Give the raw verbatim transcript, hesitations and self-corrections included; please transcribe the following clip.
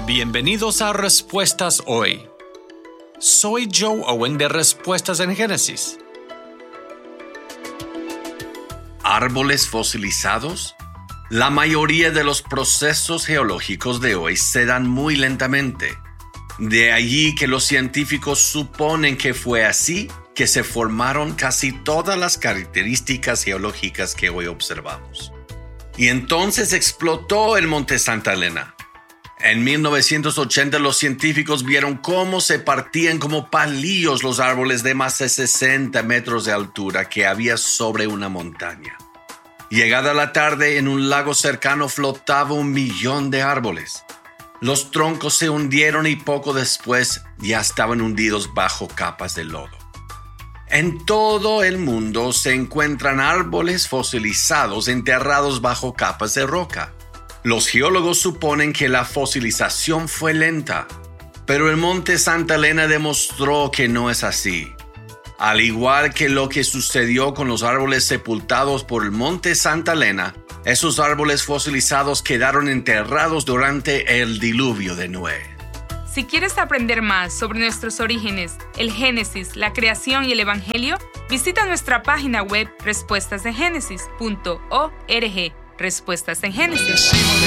Bienvenidos a Respuestas Hoy. Soy Joe Owen de Respuestas en Génesis. ¿Árboles fosilizados? La mayoría de los procesos geológicos de hoy se dan muy lentamente. De allí que los científicos suponen que fue así que se formaron casi todas las características geológicas que hoy observamos. Y entonces explotó el Monte Santa Elena. En mil novecientos ochenta los científicos vieron cómo se partían como palillos los árboles de más de sesenta metros de altura que había sobre una montaña. Llegada la tarde, en un lago cercano flotaba un millón de árboles. Los troncos se hundieron y poco después ya estaban hundidos bajo capas de lodo. En todo el mundo se encuentran árboles fosilizados enterrados bajo capas de roca. Los geólogos suponen que la fosilización fue lenta, pero el Monte Santa Elena demostró que no es así. Al igual que lo que sucedió con los árboles sepultados por el Monte Santa Elena, esos árboles fosilizados quedaron enterrados durante el diluvio de Noé. Si quieres aprender más sobre nuestros orígenes, el Génesis, la creación y el Evangelio, visita nuestra página web respuestas en génesis punto org. Respuestas en Génesis.